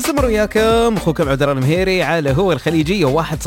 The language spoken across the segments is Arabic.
مستمر وياكم اخوكم عبد الله المهيري على هو الخليجيه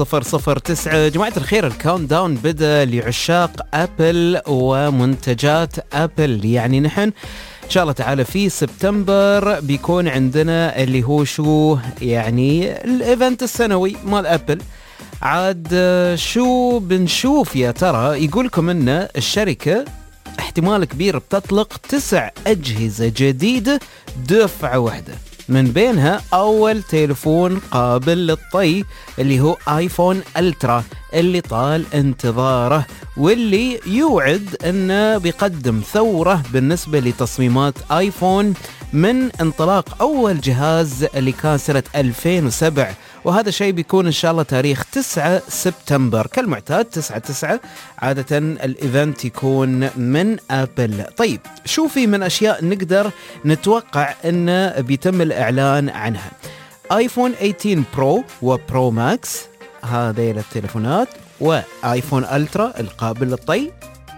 1009. جماعه الخير، الكاونت داون بدا لعشاق ابل ومنتجات ابل. يعني نحن ان شاء الله تعالى في سبتمبر بيكون عندنا اللي هو شو يعني الايفنت السنوي مال ابل. عاد شو بنشوف يا ترى؟ يقولكم ان الشركه احتمال كبير بتطلق 9 أجهزة جديدة دفعة واحدة، من بينها أول تليفون قابل للطي اللي هو آيفون ألترا اللي طال انتظاره، واللي يوعد أنه بيقدم ثورة بالنسبة لتصميمات آيفون من انطلاق أول جهاز اللي كان سنة 2007. وهذا شيء بيكون إن شاء الله تاريخ 9 سبتمبر كالمعتاد. 9/9 عادة الإيفنت يكون من أبل. طيب شو في من أشياء نقدر نتوقع أنه بيتم الإعلان عنها؟ آيفون 18 برو وبرو ماكس، هذيل التليفونات، وآيفون ألترا القابل للطي،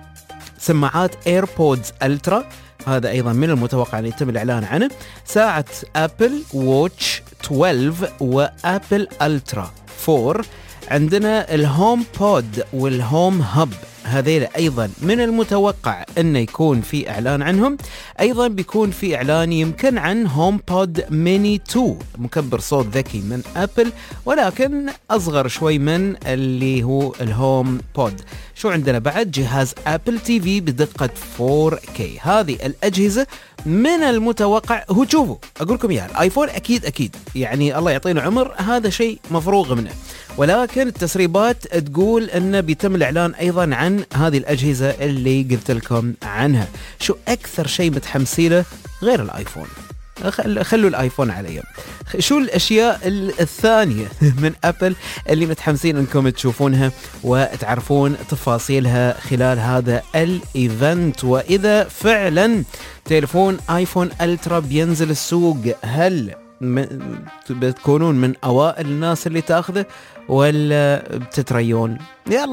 سماعات ايربودز ألترا، هذا أيضا من المتوقع أن يتم الإعلان عنه، ساعة أبل ووتش 12 وأبل ألترا 4، عندنا الهوم بود والهوم هب، هذيل أيضا من المتوقع أنه يكون في إعلان عنهم. أيضا بيكون في إعلان يمكن عن هوم بود ميني 2، مكبر صوت ذكي من أبل ولكن أصغر شوي من اللي هو الهوم بود. شو عندنا بعد؟ جهاز أبل تي في بدقة 4K. هذه الأجهزة من المتوقع. هو شوفوا أقولكم إياها، الآيفون أكيد يعني الله يعطينا عمر، هذا شيء مفروغ منه، ولكن التسريبات تقول أنه بيتم الإعلان أيضا عن هذه الأجهزة اللي قلت لكم عنها. شو أكثر شيء متحمسينه غير الآيفون؟ خلوا الآيفون عليهم. شو الأشياء الثانية من أبل اللي متحمسين أنكم تشوفونها وتعرفون تفاصيلها خلال هذا الإيفنت؟ وإذا فعلا تليفون آيفون ألترا بينزل السوق، هل بتكونون من أوائل الناس اللي تأخذه ولا بتتريون؟ يلا